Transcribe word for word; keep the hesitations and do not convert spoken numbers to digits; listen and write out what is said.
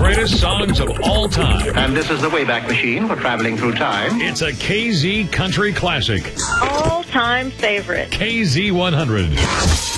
greatest songs of all time. And this is the Wayback Machine for traveling through time. It's a K Z Country Classic. All-time favorite. K Z one hundred.